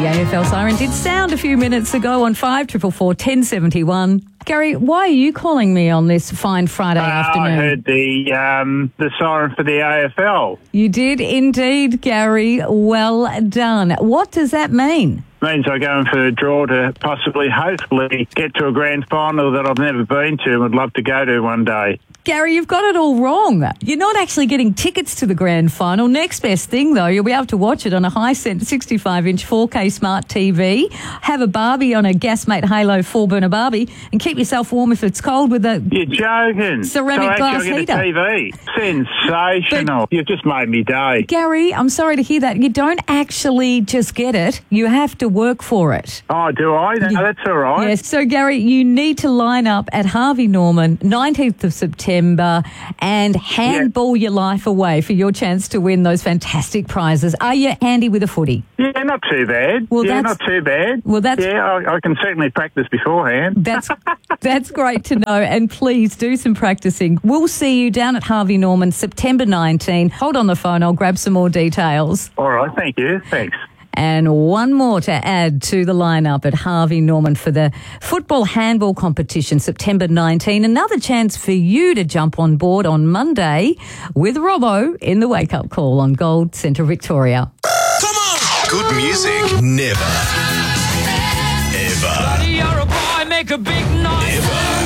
AFL siren did sound a few minutes ago on 5444 1071. Gary, why are you calling me on this fine Friday afternoon? I heard the siren for the AFL. You did indeed, Gary. Well done. What does that mean? Means I'm going for a draw to hopefully get to a grand final that I've never been to and would love to go to one day. Gary, you've got it all wrong. You're not actually getting tickets to the grand final. Next best thing, though, you'll be able to watch it on a Hisense 65-inch 4K smart TV, have a Barbie on a Gasmate Halo 4-burner Barbie, and keep yourself warm if it's cold with a... You're joking. Ceramic glass heater. TV. Sensational. You've just made me day. Gary, I'm sorry to hear that. You don't actually just get it. You have to work for it. Oh, do I? No, that's all right. Yes. So, Gary, you need to line up at Harvey Norman, 19th of September, and handball your life away for your chance to win those fantastic prizes. Are you handy with a footy? Yeah, not too bad. Well, not too bad. Well, that's... Yeah, I can certainly practice beforehand. That's great to know, and please do some practicing. We'll see you down at Harvey Norman, September 19. Hold on the phone, I'll grab some more details. All right, thank you. Thanks. And one more to add to the lineup at Harvey Norman for the football handball competition, September 19. Another chance for you to jump on board on Monday with Robbo in the wake-up call on Gold Central Victoria. Come on! Good music never, ever, Buddy, you're a boy, make a big noise.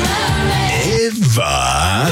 ever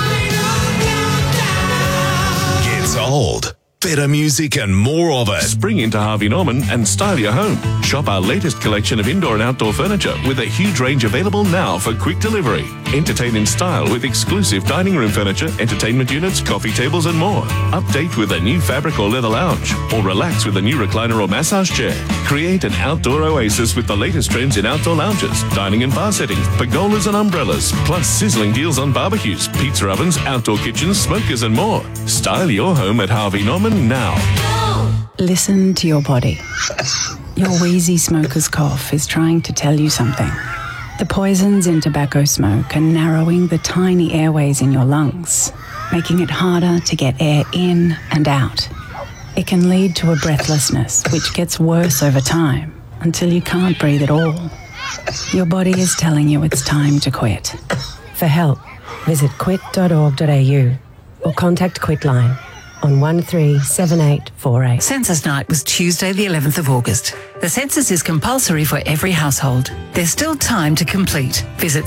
gets old. Better music and more of it. Spring into Harvey Norman and style your home. Shop our latest collection of indoor and outdoor furniture with a huge range available now for quick delivery. Entertain in style with exclusive dining room furniture, entertainment units, coffee tables and more. Update with a new fabric or leather lounge, or relax with a new recliner or massage chair. Create an outdoor oasis with the latest trends in outdoor lounges, dining and bar settings, pergolas and umbrellas, plus sizzling deals on barbecues, pizza ovens, outdoor kitchens, smokers and more. Style your home at Harvey Norman now. Listen to your body. Your wheezy smoker's cough is trying to tell you something. The poisons in tobacco smoke are narrowing the tiny airways in your lungs, making it harder to get air in and out. It can lead to a breathlessness, which gets worse over time until you can't breathe at all. Your body is telling you it's time to quit. For help, visit quit.org.au or contact Quitline on 137848. Census night was Tuesday the 11th of August. The census is compulsory for every household. There's still time to complete. Visit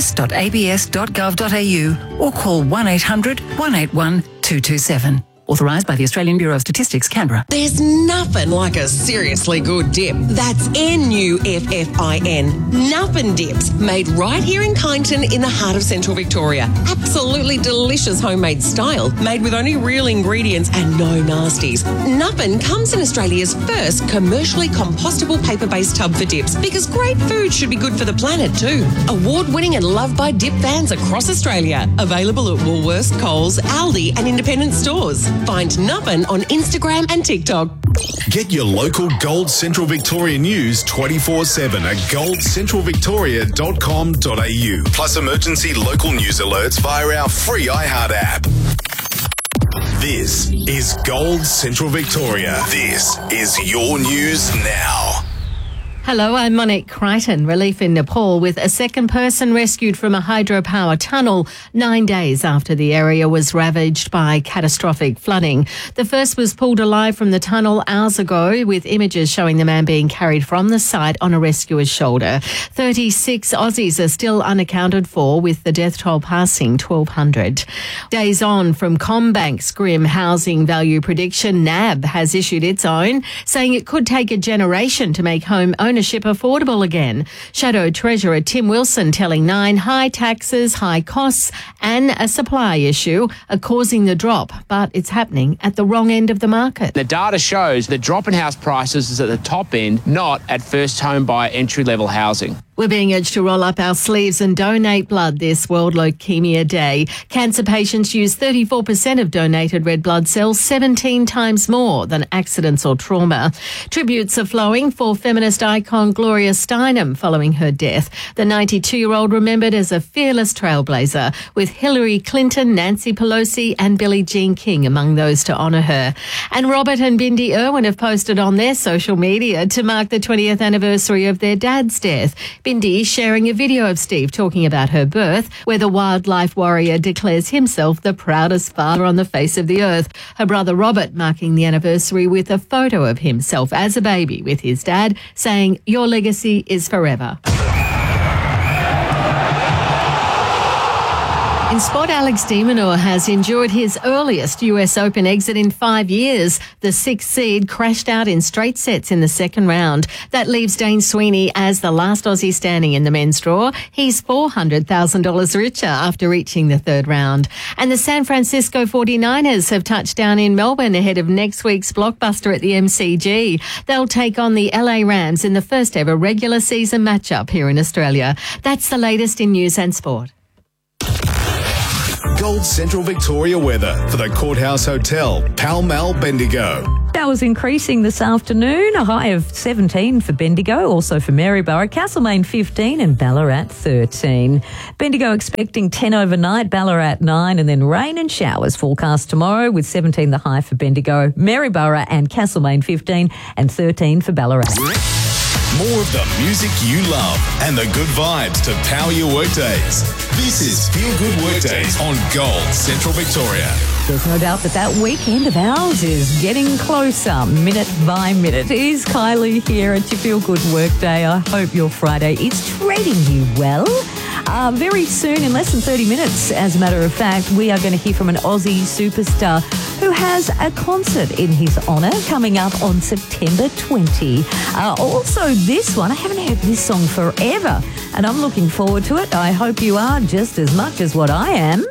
census.abs.gov.au or call 1800 181 227. Authorised by the Australian Bureau of Statistics, Canberra. There's nothing like a seriously good dip. That's Nuffin. Nuffin Dips, made right here in Kyneton in the heart of Central Victoria. Absolutely delicious homemade style, made with only real ingredients and no nasties. Nuffin comes in Australia's first commercially compostable paper-based tub for dips, because great food should be good for the planet too. Award-winning and loved by dip fans across Australia. Available at Woolworths, Coles, Aldi and independent stores. Find Nuffin on Instagram and TikTok. Get your local Gold Central Victoria news 24/7 at goldcentralvictoria.com.au. Plus emergency local news alerts via our free iHeart app. This is Gold Central Victoria. This is your news now. Hello, I'm Monique Crichton. Relief in Nepal with a second person rescued from a hydropower tunnel 9 days after the area was ravaged by catastrophic flooding. The first was pulled alive from the tunnel hours ago, with images showing the man being carried from the site on a rescuer's shoulder. 36 Aussies are still unaccounted for, with the death toll passing 1,200. Days on from CommBank's grim housing value prediction, NAB has issued its own, saying it could take a generation to make home ownership affordable again. Shadow Treasurer Tim Wilson telling Nine high taxes, high costs and a supply issue are causing the drop, but it's happening at the wrong end of the market. The data shows the drop in house prices is at the top end, not at first home buyer entry-level housing. We're being urged to roll up our sleeves and donate blood this World Leukemia Day. Cancer patients use 34% of donated red blood cells, 17 times more than accidents or trauma. Tributes are flowing for feminist icon Gloria Steinem following her death. The 92-year-old remembered as a fearless trailblazer, with Hillary Clinton, Nancy Pelosi and Billie Jean King among those to honour her. And Robert and Bindi Irwin have posted on their social media to mark the 20th anniversary of their dad's death. Bindi sharing a video of Steve talking about her birth, where the wildlife warrior declares himself the proudest father on the face of the earth. Her brother Robert marking the anniversary with a photo of himself as a baby with his dad, saying, "Your legacy is forever." In sport, Alex de Minaur has endured his earliest US Open exit in 5 years. The 6th seed crashed out in straight sets in the second round. That leaves Dane Sweeney as the last Aussie standing in the men's draw. He's $400,000 richer after reaching the third round. And the San Francisco 49ers have touched down in Melbourne ahead of next week's blockbuster at the MCG. They'll take on the LA Rams in the first ever regular season matchup here in Australia. That's the latest in news and sport. Gold Central Victoria weather for the Courthouse Hotel, Pall Mall, Bendigo. Showers increasing this afternoon, a high of 17 for Bendigo, also for Maryborough, Castlemaine 15 and Ballarat 13. Bendigo expecting 10 overnight, Ballarat 9 and then rain and showers forecast tomorrow with 17 the high for Bendigo, Maryborough and Castlemaine 15 and 13 for Ballarat. More of the music you love and the good vibes to power your workdays. This is Feel Good Workdays on Gold Central Victoria. There's no doubt that weekend of ours is getting closer, minute by minute. It is Kylie here at your Feel Good Workday. I hope your Friday is treating you well. Very soon, in less than 30 minutes, as a matter of fact, we are going to hear from an Aussie superstar who has a concert in his honour coming up on September 20. Also, this one, I haven't heard this song forever, and I'm looking forward to it. I hope you are just as much as what I am.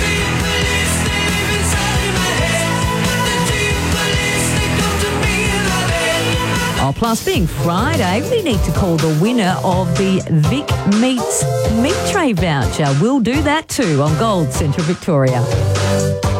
Oh, plus being Friday, we need to call the winner of the Vic Meats Meat Tray voucher. We'll do that too on Gold Central Victoria.